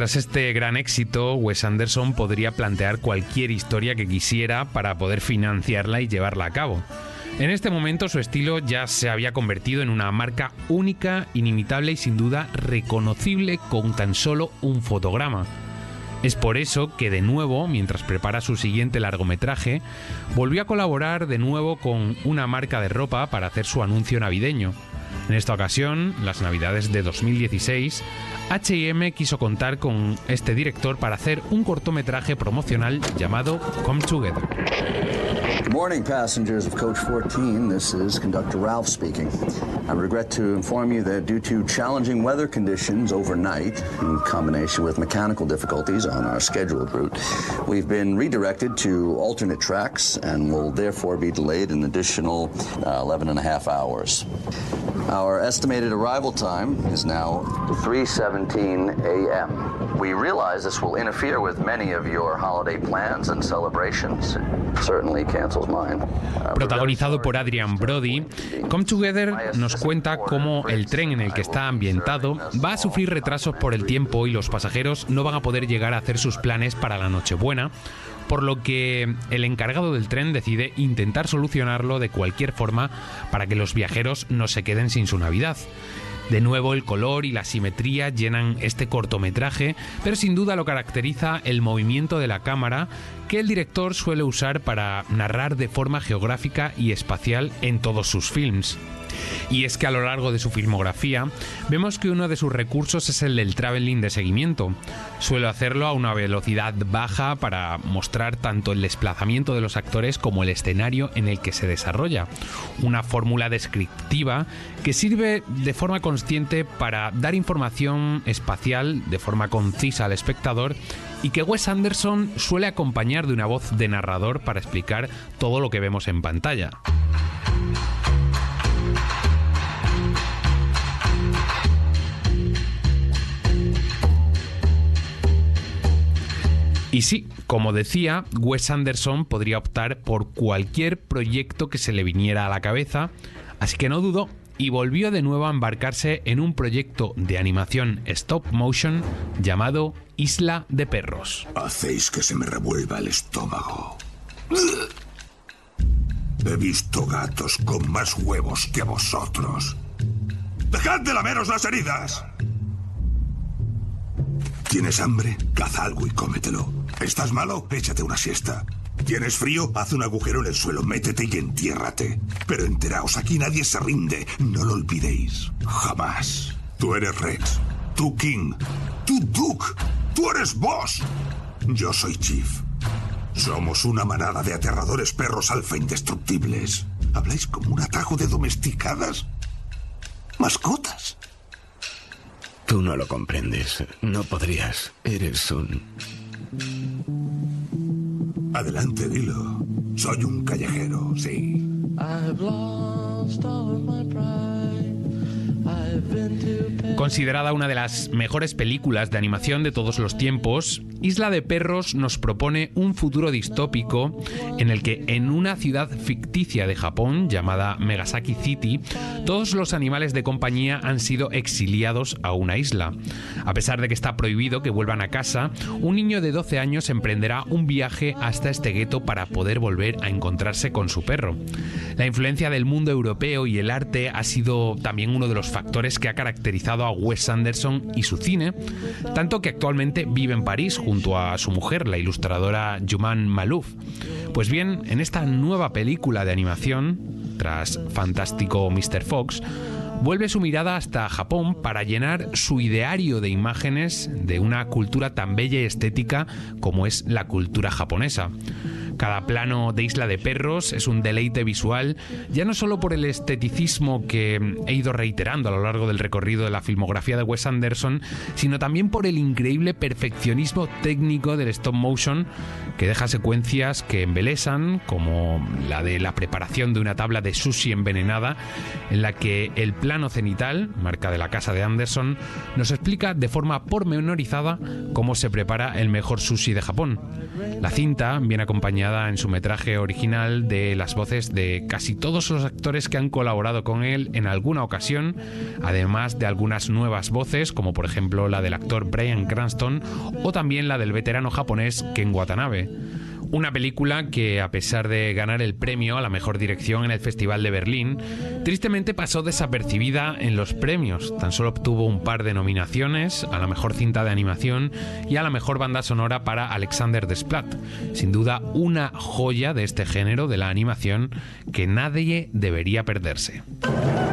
Tras este gran éxito, Wes Anderson podría plantear cualquier historia que quisiera para poder financiarla y llevarla a cabo. En este momento su estilo ya se había convertido en una marca única, inimitable y sin duda reconocible con tan solo un fotograma. Es por eso que de nuevo, mientras prepara su siguiente largometraje, volvió a colaborar de nuevo con una marca de ropa para hacer su anuncio navideño. En esta ocasión, las navidades de 2016, H&M quiso contar con este director para hacer un cortometraje promocional llamado Come Together. Good morning, passengers of Coach 14. This is Conductor Ralph speaking. I regret to inform you that due to challenging weather conditions overnight, in combination with mechanical difficulties on our scheduled route, we've been redirected to alternate tracks and will therefore be delayed an additional 11 and a half hours. Our estimated arrival time is now 3:17 a.m. We realize this will interfere with many of your holiday plans and celebrations. It certainly cancels mine. Protagonizado por Adrian Brody, Come Together nos cuenta cómo el tren en el que está ambientado va a sufrir retrasos por el tiempo y los pasajeros no van a poder llegar a hacer sus planes para la Nochebuena, por lo que el encargado del tren decide intentar solucionarlo de cualquier forma para que los viajeros no se queden sin su Navidad. De nuevo, el color y la simetría llenan este cortometraje, pero sin duda lo caracteriza el movimiento de la cámara que el director suele usar para narrar de forma geográfica y espacial en todos sus films. Y es que a lo largo de su filmografía vemos que uno de sus recursos es el del traveling de seguimiento. Suele hacerlo a una velocidad baja para mostrar tanto el desplazamiento de los actores como el escenario en el que se desarrolla. Una fórmula descriptiva que sirve de forma consciente para dar información espacial de forma concisa al espectador y que Wes Anderson suele acompañar de una voz de narrador para explicar todo lo que vemos en pantalla. Y sí, como decía, Wes Anderson podría optar por cualquier proyecto que se le viniera a la cabeza, así que no dudó y volvió de nuevo a embarcarse en un proyecto de animación stop motion llamado Isla de Perros. Hacéis que se me revuelva el estómago. He visto gatos con más huevos que vosotros. ¡Dejad de lameros las heridas! ¿Tienes hambre? Caza algo y cómetelo. ¿Estás malo? Échate una siesta. ¿Tienes frío? Haz un agujero en el suelo, métete y entiérrate. Pero enteraos, aquí nadie se rinde. No lo olvidéis. Jamás. Tú eres Rex. Tú King. Tú Duke. Tú eres Boss. Yo soy Chief. Somos una manada de aterradores perros alfa indestructibles. ¿Habláis como un atajo de domesticadas? ¿Mascotas? Tú no lo comprendes. No podrías. Eres un... Adelante, dilo. Soy un callejero, sí. I've lost all of my pride. Considerada una de las mejores películas de animación de todos los tiempos, Isla de Perros nos propone un futuro distópico en el que en una ciudad ficticia de Japón llamada Megasaki City, todos los animales de compañía han sido exiliados a una isla. A pesar de que está prohibido que vuelvan a casa, un niño de 12 años emprenderá un viaje hasta este gueto para poder volver a encontrarse con su perro. La influencia del mundo europeo y el arte ha sido también uno de los factores que ha caracterizado a Wes Anderson y su cine, tanto que actualmente vive en París junto a su mujer, la ilustradora Juman Malouf. Pues bien, en esta nueva película de animación, tras Fantástico Mr. Fox, vuelve su mirada hasta Japón para llenar su ideario de imágenes de una cultura tan bella y estética como es la cultura japonesa. Cada plano de Isla de Perros es un deleite visual, ya no solo por el esteticismo que he ido reiterando a lo largo del recorrido de la filmografía de Wes Anderson, sino también por el increíble perfeccionismo técnico del stop motion, que deja secuencias que embelesan, como la de la preparación de una tabla de sushi envenenada, en la que el plano cenital, marca de la casa de Anderson, nos explica de forma pormenorizada cómo se prepara el mejor sushi de Japón. La cinta viene acompañada acompañada en su metraje original de las voces de casi todos los actores que han colaborado con él en alguna ocasión, además de algunas nuevas voces, como por ejemplo la del actor Bryan Cranston o también la del veterano japonés Ken Watanabe. Una película que, a pesar de ganar el premio a la mejor dirección en el Festival de Berlín, tristemente pasó desapercibida en los premios. Tan solo obtuvo un par de nominaciones a la mejor cinta de animación y a la mejor banda sonora para Alexander Desplat. Sin duda, una joya de este género de la animación que nadie debería perderse.